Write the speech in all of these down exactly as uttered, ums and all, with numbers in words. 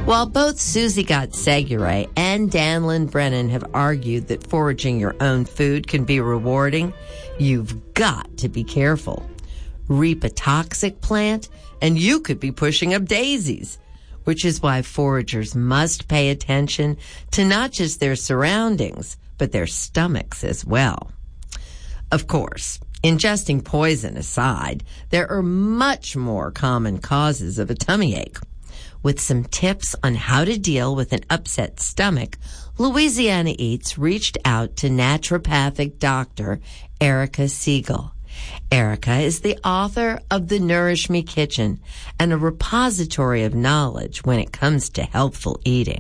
While both Susie Gott-Seguray and Danlin Brennan have argued that foraging your own food can be rewarding, you've got to be careful. Reap a toxic plant, and you could be pushing up daisies, which is why foragers must pay attention to not just their surroundings, but their stomachs as well. Of course, ingesting poison aside, there are much more common causes of a tummy ache. With some tips on how to deal with an upset stomach, Louisiana Eats reached out to naturopathic doctor Erica Siegel. Erica is the author of The Nourish Me Kitchen and a repository of knowledge when it comes to healthful eating.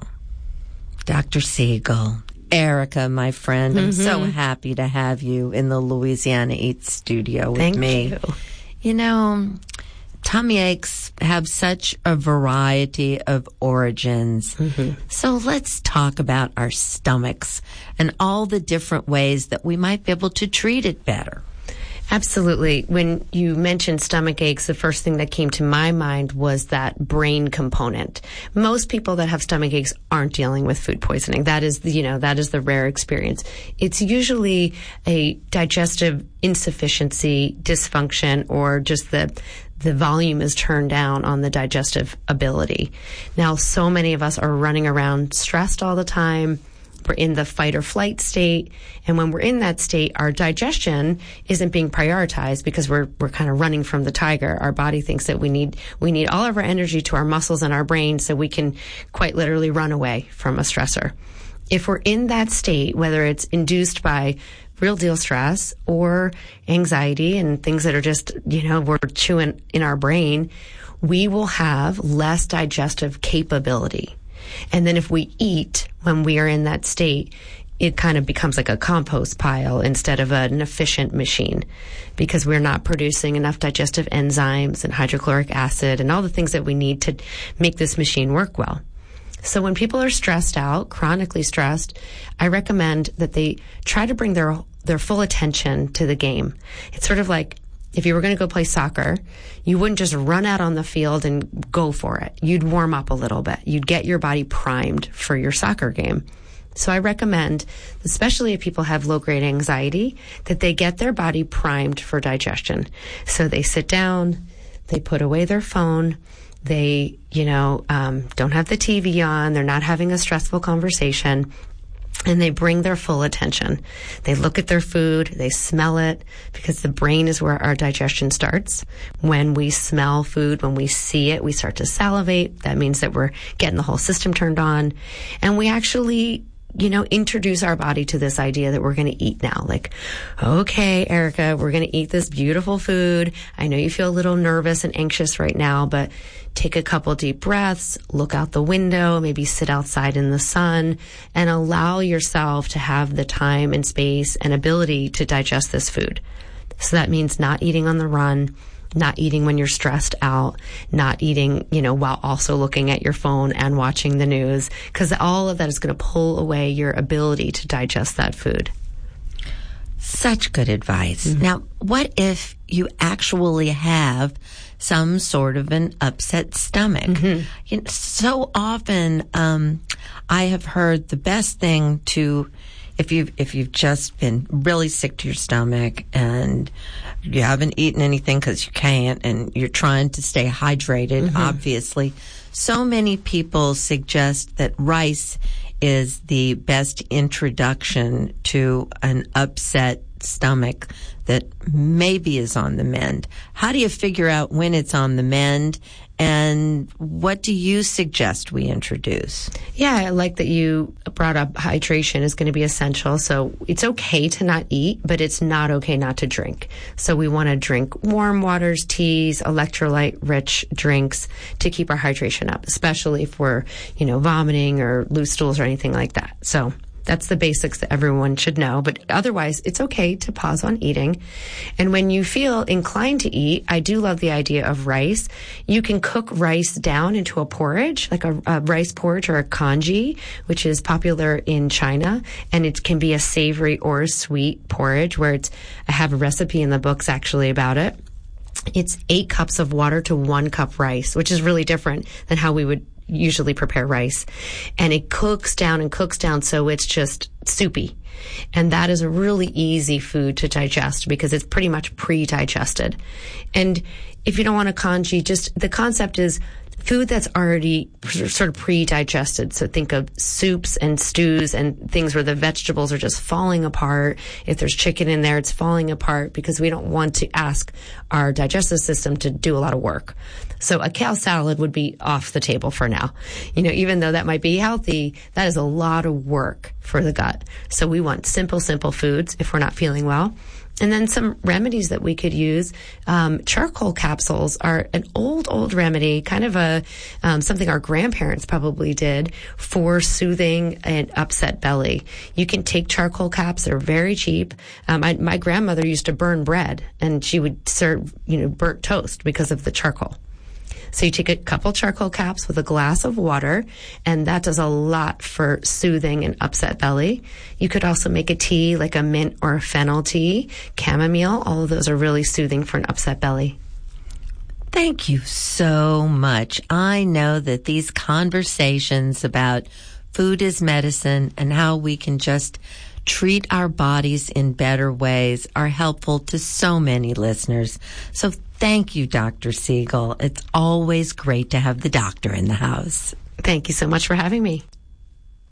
Doctor Siegel, Erica, my friend, mm-hmm. I'm so happy to have you in the Louisiana Eats studio with Thank me. You. You know, tummy aches have such a variety of origins. Mm-hmm. So let's talk about our stomachs and all the different ways that we might be able to treat it better. Absolutely. When you mentioned stomach aches, the first thing that came to my mind was that brain component. Most people that have stomach aches aren't dealing with food poisoning. That is, the, you know, that is the rare experience. It's usually a digestive insufficiency, dysfunction, or just the the volume is turned down on the digestive ability. Now, so many of us are running around stressed all the time. We're in the fight or flight state. And when we're in that state, our digestion isn't being prioritized because we're, we're kind of running from the tiger. Our body thinks that we need, we need all of our energy to our muscles and our brain so we can quite literally run away from a stressor. If we're in that state, whether it's induced by real deal stress or anxiety and things that are just, you know, we're chewing in our brain, we will have less digestive capability. And then if we eat when we are in that state, it kind of becomes like a compost pile instead of an efficient machine because we're not producing enough digestive enzymes and hydrochloric acid and all the things that we need to make this machine work well. So when people are stressed out, chronically stressed, I recommend that they try to bring their their full attention to the game. It's sort of like if you were going to go play soccer, you wouldn't just run out on the field and go for it. You'd warm up a little bit. You'd get your body primed for your soccer game. So I recommend, especially if people have low-grade anxiety, that they get their body primed for digestion. So they sit down, they put away their phone, they, you know, um, don't have the T V on, they're not having a stressful conversation, and they bring their full attention. They look at their food, they smell it, because the brain is where our digestion starts. When we smell food, when we see it, we start to salivate. That means that we're getting the whole system turned on. And we actually, you know, introduce our body to this idea that we're going to eat now. Like, okay, Erica, we're going to eat this beautiful food. I know you feel a little nervous and anxious right now, but take a couple deep breaths, look out the window, maybe sit outside in the sun, and allow yourself to have the time and space and ability to digest this food. So that means not eating on the run, not eating when you're stressed out, not eating, you know, while also looking at your phone and watching the news, because all of that is going to pull away your ability to digest that food. Such good advice. Mm-hmm. Now, what if you actually have some sort of an upset stomach? Mm-hmm. You know, so often, um, I have heard the best thing to, if you've, if you've just been really sick to your stomach and you haven't eaten anything because you can't and you're trying to stay hydrated, mm-hmm. obviously, so many people suggest that rice is the best introduction to an upset stomach that maybe is on the mend. How do you figure out when it's on the mend, and what do you suggest we introduce? Yeah, I like that you brought up hydration is going to be essential. So it's okay to not eat, but it's not okay not to drink. So we want to drink warm waters, teas, electrolyte-rich drinks to keep our hydration up, especially if we're, you know, vomiting or loose stools or anything like that. So that's the basics that everyone should know. But otherwise, it's okay to pause on eating. And when you feel inclined to eat, I do love the idea of rice. You can cook rice down into a porridge, like a, a rice porridge or a congee, which is popular in China. And it can be a savory or a sweet porridge where it's, I have a recipe in the books actually about it. It's eight cups of water to one cup rice, which is really different than how we would usually prepare rice. And it cooks down and cooks down so it's just soupy. And that is a really easy food to digest because it's pretty much pre-digested. And if you don't want a congee, just the concept is food that's already sort of pre-digested. So think of soups and stews and things where the vegetables are just falling apart. If there's chicken in there, it's falling apart because we don't want to ask our digestive system to do a lot of work. So a kale salad would be off the table for now. You know, even though that might be healthy, that is a lot of work for the gut. So we want simple, simple foods if we're not feeling well. And then some remedies that we could use. Um, charcoal capsules are an old, old remedy, kind of a um, something our grandparents probably did for soothing an upset belly. You can take charcoal caps; they're very cheap. Um, I, my grandmother used to burn bread, and she would serve, you know, burnt toast because of the charcoal. So you take a couple charcoal caps with a glass of water, and that does a lot for soothing an upset belly. You could also make a tea, like a mint or a fennel tea, chamomile. All of those are really soothing for an upset belly. Thank you so much. I know that these conversations about food as medicine and how we can just treat our bodies in better ways are helpful to so many listeners. So thank you, Doctor Siegel. It's always great to have the doctor in the house. Thank you so much for having me.